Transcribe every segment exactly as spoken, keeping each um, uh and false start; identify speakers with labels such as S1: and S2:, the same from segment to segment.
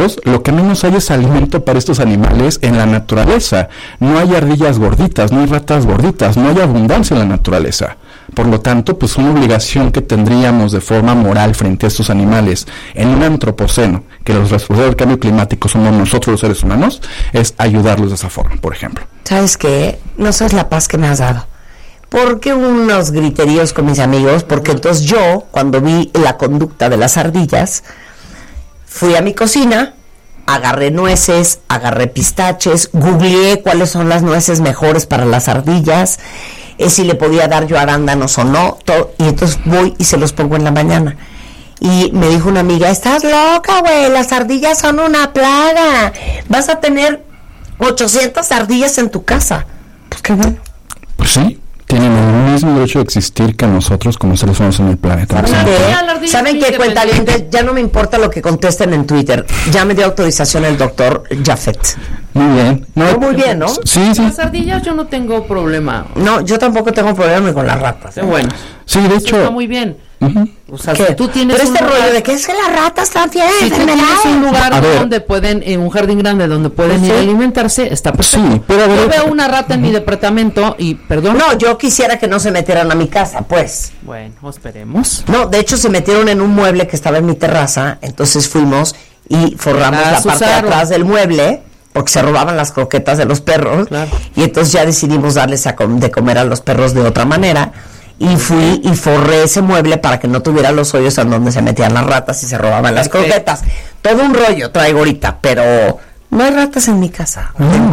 S1: insectos, lo que menos hay es alimento para estos animales en la naturaleza. No hay ardillas gorditas, no hay ratas gorditas, no hay abundancia en la naturaleza. Por lo tanto, pues una obligación que tendríamos de forma moral frente a estos animales en un antropoceno, que los responsables del cambio climático somos nosotros los seres humanos, es ayudarlos de esa forma, por ejemplo.
S2: ¿Sabes qué? No sabes la paz que me has dado. Porque unos griteríos con mis amigos, porque entonces yo, cuando vi la conducta de las ardillas, fui a mi cocina, agarré nueces, agarré pistaches, googleé cuáles son las nueces mejores para las ardillas, eh, si le podía dar yo arándanos o no, todo, y entonces voy y se los pongo en la mañana. Y me dijo una amiga, estás loca, güey, las ardillas son una plaga, vas a tener ochocientas ardillas en tu casa. Pues qué bueno.
S1: Pues sí, tienen el mismo derecho de existir que nosotros como seres humanos en el planeta.
S2: ¿Saben qué? ¿Saben qué, cuentavientes? Ya no me importa lo que contesten en Twitter. Ya me dio autorización el doctor Jafet.
S1: Muy bien.
S2: No, no, muy bien, ¿no?
S1: Sí, sí.
S3: Las ardillas yo no tengo problema.
S2: No, yo tampoco tengo problema con las ratas.
S3: Qué bueno.
S1: Sí, de hecho.
S3: Está muy bien.
S1: Uh-huh.
S3: O sea, si tú tienes
S2: pero
S3: un
S2: este
S3: lugar,
S2: rollo de que es que las ratas están tienes
S3: si tú tienes un lugar donde pueden, en un jardín grande donde pueden
S2: ¿Sí?
S3: ir a alimentarse, está perfecto.
S1: Sí, pero a ver,
S3: yo veo una rata en mi departamento y, perdón.
S2: No, yo quisiera que no se metieran a mi casa, pues.
S3: Bueno, esperemos.
S2: No, de hecho se metieron en un mueble que estaba en mi terraza, entonces fuimos y forramos
S3: La
S2: la parte de
S3: asusaron.
S2: atrás del mueble, porque se robaban las croquetas de los perros,
S3: Claro.
S2: y entonces ya decidimos darles a com- de comer a los perros de otra manera. Y fui y forré ese mueble para que no tuviera los hoyos en donde se metían las ratas y se robaban las
S3: Perfecto.
S2: croquetas. Todo un rollo traigo ahorita, pero no hay ratas en mi casa.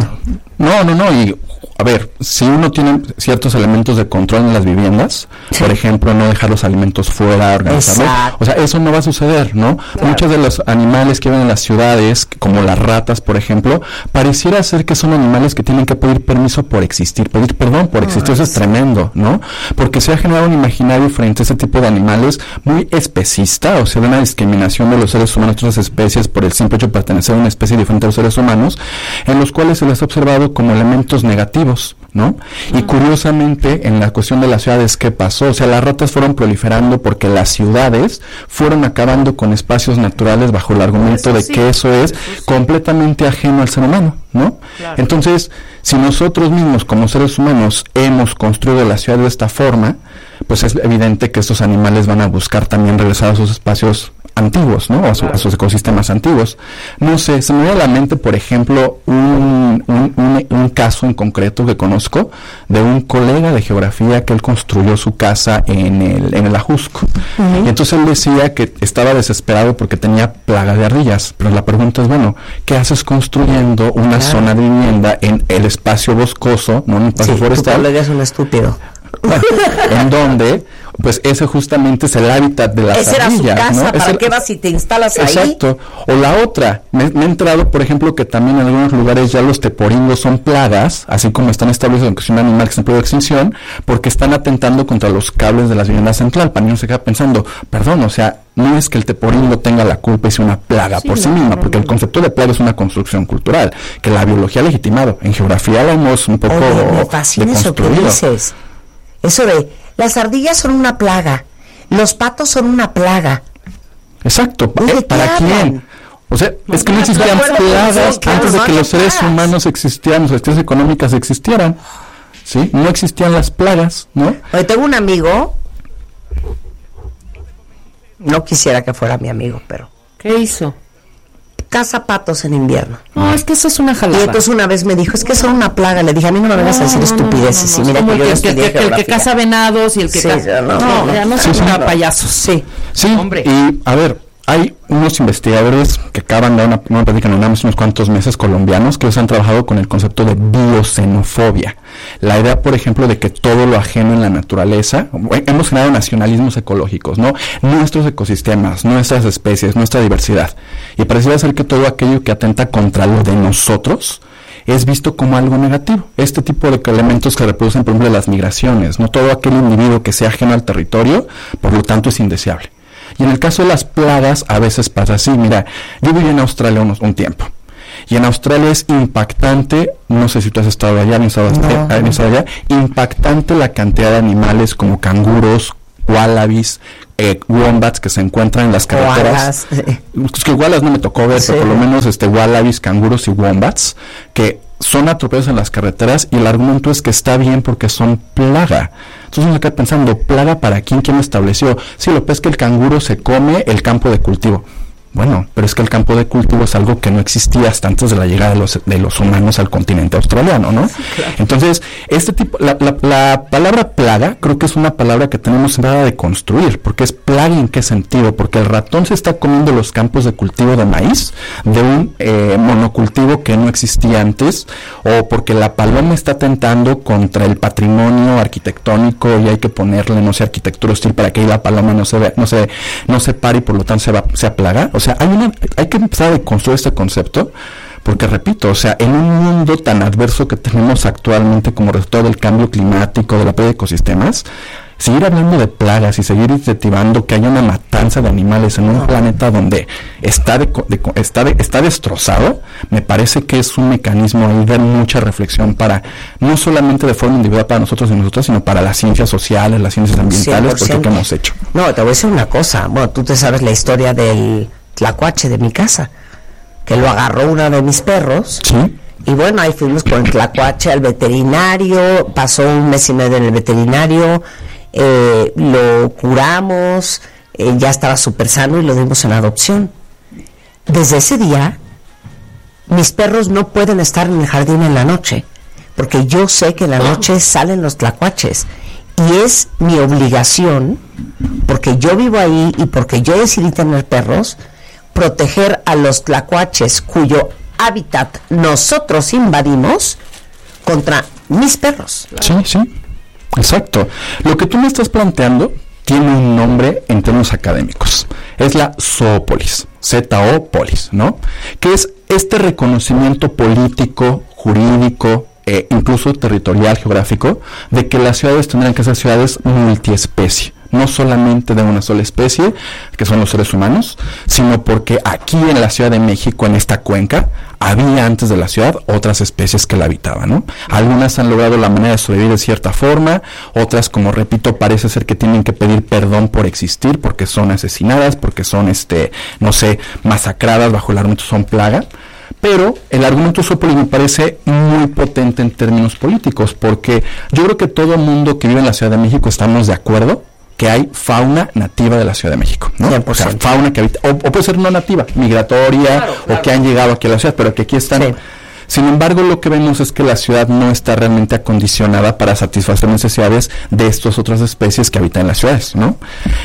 S1: No, no, no, y a ver, si uno tiene ciertos elementos de control en las viviendas,
S2: Sí.
S1: por ejemplo, no dejar los alimentos fuera, organizarlos,
S2: Exacto.
S1: o sea, eso no va a suceder, ¿no?
S2: Claro.
S1: Muchos de los animales que viven en las ciudades, como las ratas, por ejemplo, pareciera ser que son animales que tienen que pedir permiso por existir, pedir perdón por existir, eso es tremendo, ¿no? Porque se ha generado un imaginario frente a ese tipo de animales muy especista, o sea, de una discriminación de los seres humanos de otras especies por el simple hecho de pertenecer a una especie diferente a los seres humanos, en los cuales se les ha observado como elementos negativos, ¿no? Y curiosamente, en la cuestión de las ciudades, ¿qué pasó? O sea, las ratas fueron proliferando porque las ciudades fueron acabando con espacios naturales bajo el argumento
S3: Eso
S1: de
S3: sí,
S1: que eso es
S3: eso sí.
S1: completamente ajeno al ser humano, ¿no?
S3: Claro.
S1: Entonces, si nosotros mismos como seres humanos hemos construido la ciudad de esta forma, pues es evidente que estos animales van a buscar también regresar a sus espacios antiguos, ¿no? A, su, a sus ecosistemas antiguos. No sé, se me viene a la mente, por ejemplo, un, un, un, un caso en concreto que conozco de un colega de geografía que él construyó su casa en el, en el Ajusco. Uh-huh. Y entonces él decía que estaba desesperado porque tenía plaga de ardillas. Pero la pregunta es, bueno, ¿qué haces construyendo una claro. zona de vivienda en el espacio boscoso, no en un espacio
S2: sí,
S1: forestal?
S2: Tu colega es un estúpido.
S1: En donde, pues ese justamente es el hábitat de las
S2: Esa era
S1: ardillas,
S2: su casa,
S1: ¿no?
S2: ¿para
S1: Ese,
S2: qué vas si te instalas ahí?
S1: Exacto. O la otra, me, me he enterado, por ejemplo, que también en algunos lugares ya los teporingos son plagas, así como están establecidos, aunque es un animal que está en peligro de extinción, porque están atentando contra los cables de las viviendas central. Para mí no se queda pensando, perdón, o sea, no es que el teporingo tenga la culpa y sea una plaga sí, por sí no, misma, no, porque no. el concepto de plaga es una construcción cultural, que la biología ha legitimado. En geografía la hemos un poco
S2: Oye, me fascina eso que dices. Eso de, las ardillas son una plaga, los patos son una plaga.
S1: Exacto,
S2: ¿De
S1: ¿eh? ¿Para quién? O sea, no, es que no existían plagas antes de que los seres humanos existieran, las actividades económicas existieran. ¿Sí? No existían las plagas, ¿no?
S2: Oye, tengo un amigo, no quisiera que fuera mi amigo, pero...
S3: ¿Qué hizo?
S2: Caza patos en invierno.
S3: No, es que eso es una jalada.
S2: Y entonces una vez me dijo, es que son una plaga. Le dije, a mí no me vengas no, a decir no, estupideces. No, no, no,
S3: y mira que yo
S2: el
S3: estudié que, que, el que caza venados y el que
S2: sí,
S3: caza...
S2: No,
S3: no, no, ya no son
S1: sí,
S3: sí, payasos. Sí,
S1: sí,
S3: hombre.
S1: Y, a ver, hay unos investigadores que acaban de dar una, una práctica en UNAM hace unos cuantos meses, colombianos, que ellos han trabajado con el concepto de bioxenofobia. La idea, por ejemplo, de que todo lo ajeno en la naturaleza, hemos generado nacionalismos ecológicos, ¿no? Nuestros ecosistemas, nuestras especies, nuestra diversidad. Y pareciera ser que todo aquello que atenta contra lo de nosotros es visto como algo negativo. Este tipo de elementos que reproducen, por ejemplo, las migraciones, ¿no? Todo aquel individuo que sea ajeno al territorio, por lo tanto, es indeseable. Y en el caso de las plagas, a veces pasa así. Mira, yo viví en Australia unos, un tiempo. Y en Australia es impactante, no sé si tú has estado allá, no estado, no. has estado allá, impactante la cantidad de animales como canguros, wallabies, eh, wombats que se encuentran en las carreteras. Es que wallabies no me tocó ver, sí. Pero por lo menos este wallabies, canguros y wombats que son atropellados en las carreteras, y el argumento es que está bien porque son plaga. Entonces uno acá pensando, ¿plaga para quién? ¿Quién lo estableció? Sí, lo que es que el canguro se come el campo de cultivo. Bueno, pero es que el campo de cultivo es algo que no existía hasta antes de la llegada de los, de los humanos al continente australiano, ¿no? Sí, claro. Entonces, este tipo, la, la, la palabra plaga, creo que es una palabra que tenemos nada de construir, porque es plaga en qué sentido, porque el ratón se está comiendo los campos de cultivo de maíz, de un eh, monocultivo que no existía antes, o porque la paloma está atentando contra el patrimonio arquitectónico y hay que ponerle, no sé, arquitectura hostil para que ahí la paloma no se ve, no se, no se pare y por lo tanto se va, sea plaga. O sea, hay, una, hay que empezar a construir este concepto, porque repito, o sea, en un mundo tan adverso que tenemos actualmente como resultado del cambio climático, de la pérdida de ecosistemas, seguir hablando de plagas y seguir incentivando que haya una matanza de animales en un no. planeta donde está de, de, está, de, está destrozado, me parece que es un mecanismo ahí de mucha reflexión para, no solamente de forma individual para nosotros y nosotras, sino para las ciencias sociales, las ciencias ambientales, por lo que hemos hecho.
S2: No, te voy a decir una cosa, bueno, tú te sabes la historia del tlacuache de mi casa, que lo agarró uno de mis perros.
S1: Sí.
S2: Y bueno, ahí fuimos con el tlacuache al veterinario, pasó un mes y medio en el veterinario, eh, lo curamos, eh, ya estaba súper sano y lo dimos en adopción. Desde ese día, mis perros no pueden estar en el jardín en la noche, porque yo sé que en la noche salen los tlacuaches. Y es mi obligación, porque yo vivo ahí y porque yo decidí tener perros, proteger a los tlacuaches cuyo hábitat nosotros invadimos contra mis perros.
S1: Sí, sí, exacto. Lo que tú me estás planteando tiene un nombre en términos académicos. Es la zoópolis, Z O polis, ¿no? Que es este reconocimiento político, jurídico, eh, incluso territorial, geográfico, de que las ciudades tendrán que ser ciudades multiespecie. No solamente de una sola especie, que son los seres humanos, sino porque aquí en la Ciudad de México, en esta cuenca, había antes de la ciudad otras especies que la habitaban, ¿no? Algunas han logrado la manera de sobrevivir de cierta forma, otras, como repito, parece ser que tienen que pedir perdón por existir, porque son asesinadas, porque son, este, no sé, masacradas bajo el argumento son plaga. Pero el argumento zoópolis me parece muy potente en términos políticos, porque yo creo que todo el mundo que vive en la Ciudad de México estamos de acuerdo que hay fauna nativa de la Ciudad de México, ¿no? cien por ciento. O sea, fauna que habita, o, o puede ser no nativa, migratoria, claro, claro. o que han llegado aquí a la ciudad, pero que aquí están. Sí. Sin embargo, lo que vemos es que la ciudad no está realmente acondicionada para satisfacer necesidades de estas otras especies que habitan en las ciudades, ¿no?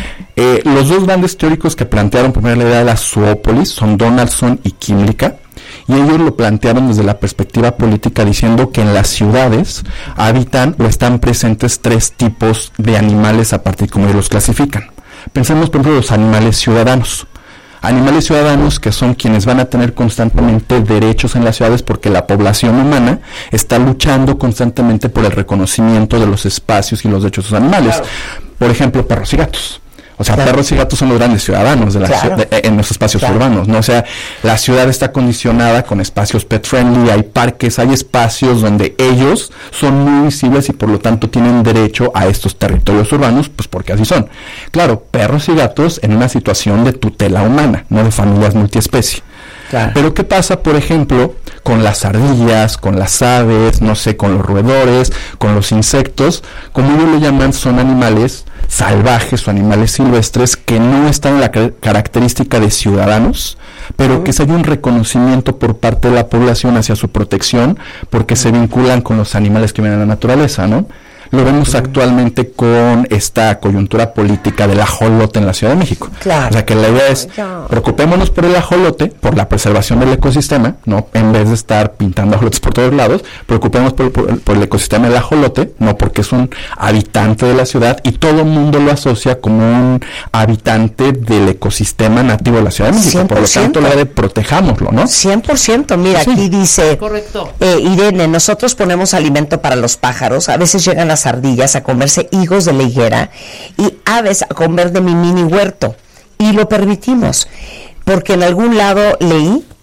S1: Eh, los dos grandes teóricos que plantearon primero la idea de la zoópolis son Donaldson y Kymlicka, y ellos lo plantearon desde la perspectiva política diciendo que en las ciudades habitan o están presentes tres tipos de animales a partir de cómo ellos los clasifican. Pensemos, por ejemplo, los animales ciudadanos. Animales ciudadanos que son quienes van a tener constantemente derechos en las ciudades porque la población humana está luchando constantemente por el reconocimiento de los espacios y los derechos de los animales. Claro. Por ejemplo, perros y gatos. O sea, claro. perros y gatos son los grandes ciudadanos de la claro. ciudad, de, en los espacios claro. urbanos, ¿no? O sea, la ciudad está condicionada con espacios pet friendly, hay parques, hay espacios donde ellos son muy visibles y por lo tanto tienen derecho a estos territorios urbanos, pues porque así son. Claro, perros y gatos en una situación de tutela humana, no de familias multiespecie. Claro. Pero ¿qué pasa, por ejemplo, con las ardillas, con las aves, no sé, con los roedores, con los insectos? Como ellos lo llaman, son animales salvajes o animales silvestres que no están en la car- característica de ciudadanos, pero uh-huh. que se hay un reconocimiento por parte de la población hacia su protección porque uh-huh. se vinculan con los animales que viven en la naturaleza, ¿no? Lo vemos uh-huh. actualmente con esta coyuntura política del ajolote en la Ciudad de México. Claro. O sea que la idea es, preocupémonos por el ajolote, por la preservación del ecosistema, ¿no? En vez de estar pintando ajolotes por todos lados, preocupémonos por, por, por el ecosistema del ajolote, no porque es un habitante de la ciudad y todo el mundo lo asocia como un habitante del ecosistema nativo de la Ciudad de México. cien por ciento. Por lo tanto, la idea de protejámoslo, ¿no?
S2: cien por ciento. Mira, sí. aquí dice, correcto. Eh, Irene, nosotros ponemos alimento para los pájaros, a veces llegan las ardillas a comerse higos de la higuera y aves a comer de mi mini huerto y lo permitimos porque en algún lado leí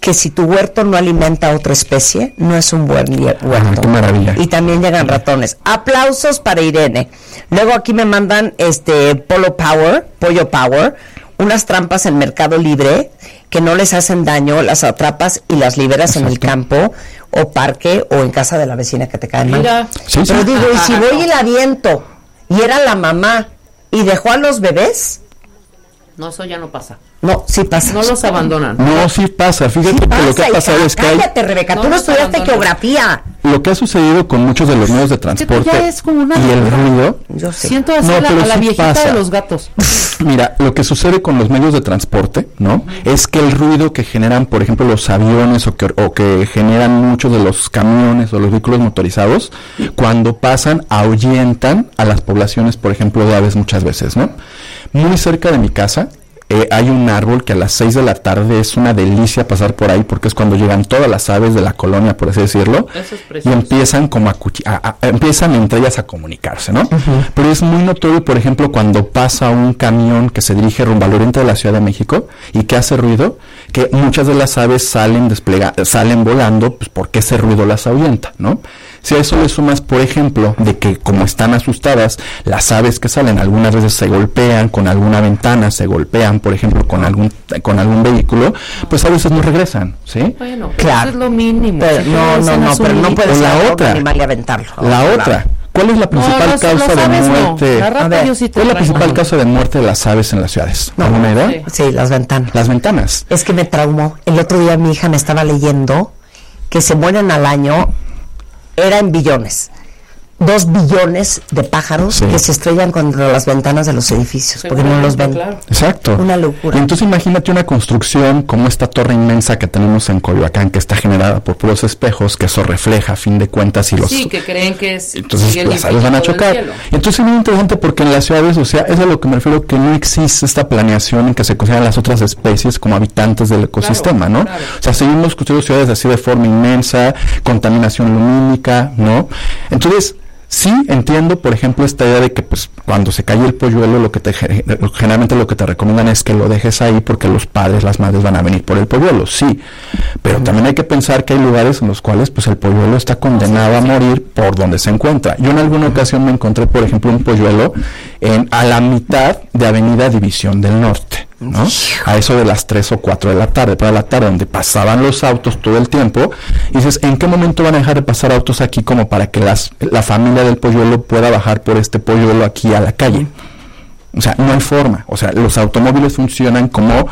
S2: que si tu huerto no alimenta a otra especie, no es un buen huerto.
S1: Ah, qué maravilla.
S2: Y también llegan ratones. Aplausos para Irene. Luego aquí me mandan este Polo Power, Pollo Power, unas trampas en Mercado Libre que no les hacen daño, las atrapas y las liberas Exacto. en el campo o parque o en casa de la vecina que te cae mal.
S3: Mira.
S1: Sí,
S2: Pero
S1: sí.
S2: digo, y si voy y la aviento y era la mamá y dejó a los bebés,
S3: No, eso ya no pasa.
S2: no, sí pasa.
S3: No los abandonan.
S1: No, sí pasa. Fíjate
S2: Sí
S1: que
S2: pasa,
S1: lo que ha pasado
S2: hija,
S1: es que hay,
S2: cállate, Rebeca,
S3: No
S2: tú no
S3: nos
S2: estudiaste
S3: abandonan.
S2: geografía.
S1: lo que ha sucedido con muchos de los medios de transporte
S3: ya es como una
S1: y el
S3: locura.
S1: ruido.
S2: Yo sé.
S3: Siento así
S1: No,
S3: a la,
S1: pero
S3: a la
S1: sí
S3: viejita
S1: pasa.
S3: de los gatos.
S1: Mira, lo que sucede con los medios de transporte, ¿no? Es que el ruido que generan, por ejemplo, los aviones o que, o que generan muchos de los camiones o los vehículos motorizados, cuando pasan, ahuyentan a las poblaciones, por ejemplo, de aves muchas veces, ¿no? Muy cerca de mi casa, Eh, hay un árbol que a las seis de la tarde es una delicia pasar por ahí porque es cuando llegan todas las aves de la colonia, por así decirlo,
S3: Eso es
S1: y
S3: precioso.
S1: empiezan como a, cuchi- a- a- empiezan entre ellas a comunicarse, ¿no? Uh-huh. Pero es muy notorio, por ejemplo, cuando pasa un camión que se dirige rumbo al oriente de la Ciudad de México y que hace ruido, que muchas de las aves salen desplega- salen volando, pues porque ese ruido las ahuyenta, ¿no? Si a eso le sumas, por ejemplo, de que como están asustadas, las aves que salen algunas veces se golpean con alguna ventana, se golpean, por ejemplo, con algún con algún vehículo, pues a veces no regresan, ¿sí?
S3: Bueno,
S2: Claro.
S3: eso es lo mínimo.
S2: Pero,
S3: Sí,
S2: no, no,
S3: regresan a
S2: no,
S3: su
S2: pero no
S3: nido.
S2: puedes
S1: O la
S2: agarrar
S1: otra.
S2: un animal y aventarlo.
S1: La
S2: No,
S1: otra, ¿cuál es la principal
S3: No, no, eso
S1: causa
S3: lo sabes,
S1: de
S3: no.
S1: muerte?
S3: La rata
S2: A ver,
S3: yo sí te
S1: ¿Cuál es la
S3: traigo.
S1: principal causa de muerte de las aves en las ciudades?
S2: No.
S1: ¿Alguna idea?
S3: Sí.
S2: Sí, las ventanas.
S1: Las ventanas.
S2: Es que me traumó. El otro día mi hija me estaba leyendo que se mueren al año, era en billones, dos billones de pájaros
S1: Sí.
S2: que se estrellan contra las ventanas de los edificios porque no los ven.
S3: Claro.
S1: Exacto.
S2: Una locura.
S1: Y entonces imagínate una construcción como esta torre inmensa que tenemos en Coyoacán, que está generada por puros espejos, que eso refleja a fin de cuentas y los...
S3: Sí, que creen que es.
S1: Entonces
S3: sigue el
S1: las aves van a
S3: infinito del
S1: chocar.
S3: cielo.
S1: Entonces es muy interesante porque en las ciudades, o sea, es a lo que me refiero, que no existe esta planeación en que se consideran las otras especies como habitantes del ecosistema,
S3: Claro,
S1: ¿no?
S3: claro.
S1: O sea, seguimos construyendo ciudades así de forma inmensa, contaminación lumínica, ¿no? Entonces, sí entiendo, por ejemplo, esta idea de que pues cuando se cae el polluelo, lo que te ge- generalmente lo que te recomiendan es que lo dejes ahí porque los padres, las madres van a venir por el polluelo, sí, pero también hay que pensar que hay lugares en los cuales pues el polluelo está condenado a morir por donde se encuentra. Yo en alguna ocasión me encontré, por ejemplo, un polluelo en a la mitad de Avenida División del Norte, ¿no? A eso de las tres o cuatro de la tarde, para la tarde, donde pasaban los autos todo el tiempo, y dices, ¿en qué momento van a dejar de pasar autos aquí como para que las, la familia del polluelo pueda bajar por este polluelo aquí a la calle? O sea, no hay forma. O sea, los automóviles funcionan como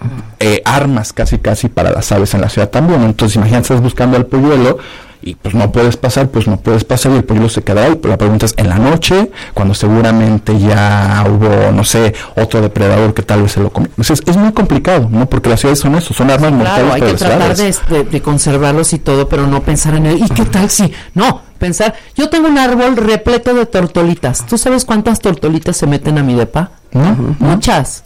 S1: eh, armas casi casi para las aves en la ciudad también. Entonces, imagínate, estás buscando al polluelo y pues no puedes pasar, pues no puedes pasar y el polluelo se queda ahí. Pero la pregunta es, en la noche, cuando seguramente ya hubo, no sé, otro depredador que tal vez se lo comió. O sea, es, es muy complicado, ¿no? Porque las ciudades son eso, son armas mortales
S3: Claro, hay
S1: para
S3: que
S1: las
S3: tratar
S1: ciudades.
S3: de, de, de conservarlos y todo, pero no pensar en él. ¿Y qué tal si? No, pensar. Yo tengo un árbol repleto de tortolitas. ¿Tú sabes cuántas tortolitas se meten a mi depa?
S1: ¿No?
S3: Muchas.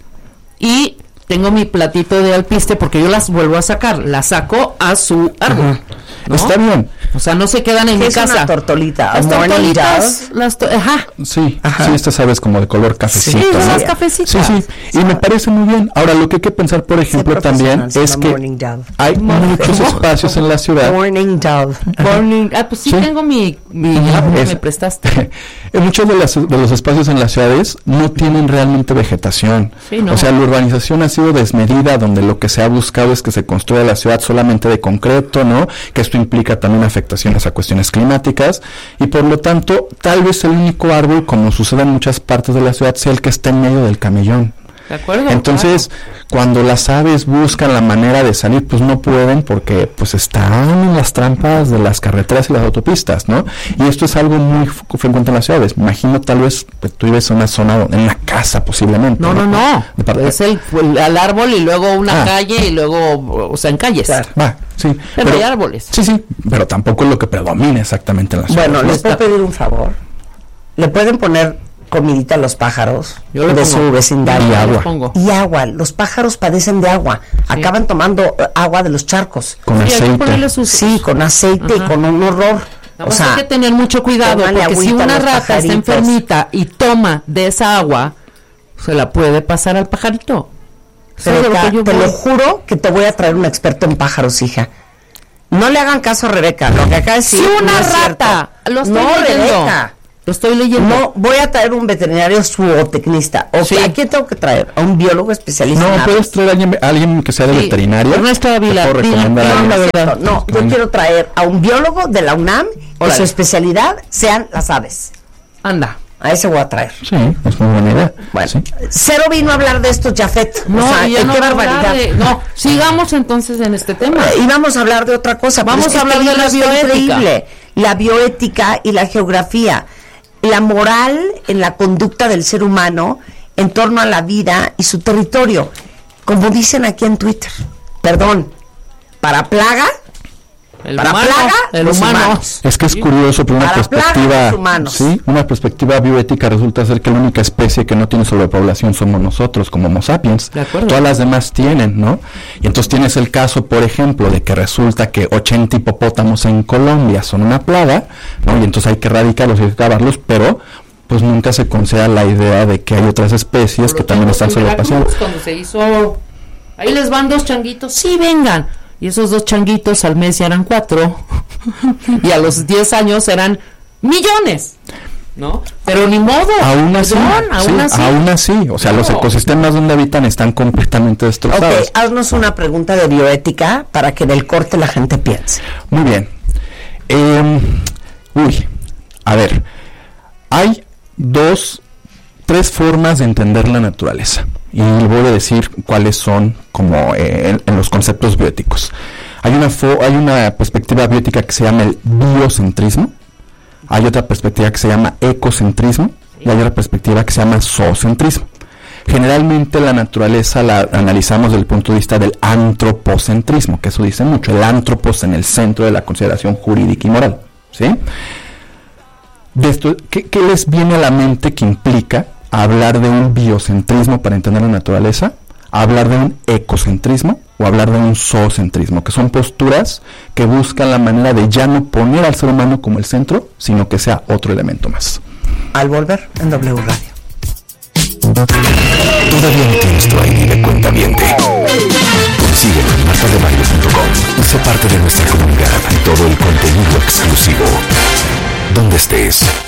S3: Y tengo mi platito de alpiste porque yo las vuelvo a sacar. Las saco a su árbol. ¿no?
S1: Está bien.
S3: O sea, no se quedan en
S2: ¿Qué
S3: mi
S2: es
S3: casa.
S2: una tortolita?
S3: Las
S2: ¿A morning
S3: tortolitas,
S2: dove?
S3: las to- ajá.
S1: Sí,
S2: Ajá.
S1: sí, estas aves como de color cafecito.
S3: Sí,
S1: ¿no?
S3: las cafecitas.
S1: Sí, sí, y me parece muy bien. Ahora, lo que hay que pensar, por ejemplo, también
S2: profesional, se
S1: es
S2: llama
S1: que
S2: Morning Dove.
S1: hay muchos espacios en la ciudad.
S2: Morning Dove.
S3: Morning- Ah, pues sí,
S1: Sí.
S3: tengo mi, mi árbol que
S1: Es-
S3: me prestaste.
S1: En muchos de, las- de los espacios en las ciudades no tienen realmente vegetación.
S3: Sí, no.
S1: O sea, la urbanización ha sido desmedida, donde lo que se ha buscado es que se construya la ciudad solamente de concreto, ¿no? Que esto implica también afectaciones a cuestiones climáticas y por lo tanto, tal vez el único árbol, como sucede en muchas partes de la ciudad, sea el que está en medio del camellón.
S3: ¿De acuerdo?
S1: Entonces, cuando las aves buscan la manera de salir, pues no pueden porque pues están en las trampas de las carreteras y las autopistas, ¿no? Y esto es algo muy f- frecuente en las ciudades. Me imagino tal vez que tú vives en una zona, donde- en una casa posiblemente.
S3: No, no, no.
S1: De parte-
S3: Es el, el- al árbol y luego una
S1: Ah.
S3: calle y luego, o sea, en calles.
S2: Claro.
S1: Va, sí.
S3: Pero hay árboles.
S1: Sí, sí, pero tampoco es lo que predomina exactamente en las ciudades.
S2: Bueno,
S1: ¿no?
S2: les puedo pedir un favor. ¿Le pueden poner comidita a los pájaros
S3: Yo le
S2: de
S3: pongo.
S2: su vecindario?
S1: Y
S3: Yo le
S1: agua.
S3: pongo.
S2: Y agua. Los pájaros padecen de agua. Acaban tomando eh, agua de los charcos.
S1: Con
S3: Sí, hay que
S1: aceite.
S3: ponerle sus-
S2: Sí, con aceite
S3: Ajá.
S2: y con un horror.
S3: Nada
S2: O
S3: más
S2: sea,
S3: hay que tener mucho cuidado
S2: póngale
S3: porque si
S2: agüita a
S3: una
S2: los
S3: rata está
S2: pajaritos.
S3: enfermita y toma de esa agua, se la puede pasar al pajarito.
S2: Rebeca, te lo juro que te voy a traer un experto en pájaros, hija. No le hagan caso a Rebeca, lo que acaba de decir.
S3: Sí, una
S2: no es
S3: rata.
S2: Cierto.
S3: Lo estoy
S2: no,
S3: leyendo.
S2: Rebeca.
S3: Lo estoy leyendo.
S2: No, voy a traer un veterinario zootecnista. O
S3: Sí.
S2: sea, ¿a quién tengo que traer? A un biólogo especialista. en
S1: No, puedes
S2: aves.
S1: traer a alguien, a alguien que sea de
S3: Sí.
S1: veterinaria.
S3: Ernesto Ávila,
S1: Te puedo
S3: dile,
S1: recomendar a
S3: no,
S1: alguien.
S3: la verdad.
S2: No, yo quiero traer a un biólogo de la UNAM y
S3: Órale.
S2: su especialidad sean las aves.
S3: Anda.
S2: A ese voy a traer.
S1: Sí, es muy buena idea.
S2: Bueno,
S1: Sí.
S2: cero vino a hablar de esto, Jafet.
S3: No,
S2: o sea,
S3: ya
S2: ¿qué
S3: no
S2: qué
S3: voy a hablar
S2: barbaridad.
S3: de- no, sigamos entonces en este tema.
S2: Y vamos a hablar de otra cosa. pero
S3: Vamos
S2: es que
S3: a hablar
S2: este
S3: de la
S2: libro está
S3: bioética.
S2: increíble. La bioética y la geografía. La moral en la conducta del ser humano en torno a la vida y su territorio. Como dicen aquí en Twitter. Perdón. Para plaga,
S3: El
S2: para
S3: humano,
S2: plaga,
S3: el
S2: los
S3: humano.
S2: humanos.
S1: Es que es curioso, pero una
S2: Para plaga
S1: perspectiva,
S2: los humanos.
S1: sí, una perspectiva bioética resulta ser que la única especie que no tiene sobrepoblación somos nosotros, como Homo sapiens.
S3: De acuerdo.
S1: Todas las demás tienen, ¿no? Y entonces tienes el caso, por ejemplo, de que resulta que ochenta hipopótamos en Colombia son una plaga, ¿no? Y entonces hay que erradicarlos y hay que acabarlos, pero pues nunca se considera la idea de que hay otras especies que también están sobrepasando.
S3: Cuando se hizo, ahí les van dos changuitos, sí, vengan. Y esos dos changuitos al mes ya eran cuatro. Y a los diez años eran millones, ¿no? Pero ni modo.
S1: Aún así,
S3: perdón, aún
S1: sí,
S3: así.
S1: aún así, o sea, los
S3: No.
S1: ecosistemas donde habitan están completamente destrozados.
S2: Ok, haznos una pregunta de bioética para que del corte la gente piense.
S1: Muy bien. Eh, uy, a ver, hay dos, tres formas de entender la naturaleza. Y voy a decir cuáles son como eh, en, en los conceptos bioéticos. Hay una, fo- hay una perspectiva bioética que se llama el biocentrismo. Hay otra perspectiva que se llama ecocentrismo. Y hay otra perspectiva que se llama zoocentrismo. Generalmente la naturaleza la analizamos desde el punto de vista del antropocentrismo, que eso dice mucho, el antropos en el centro de la consideración jurídica y moral, ¿sí? De esto, ¿qué, qué les viene a la mente que implica hablar de un biocentrismo para entender la naturaleza, hablar de un ecocentrismo o hablar de un zoocentrismo, que son posturas que buscan la manera de ya no poner al ser humano como el centro, sino que sea otro elemento más?
S2: Al volver en W Radio.
S4: ¿Todavía no tienes tu I D de cuentaviente? Síguenos en marta de baile punto com y sé parte de nuestra comunidad y todo el contenido exclusivo. Donde estés,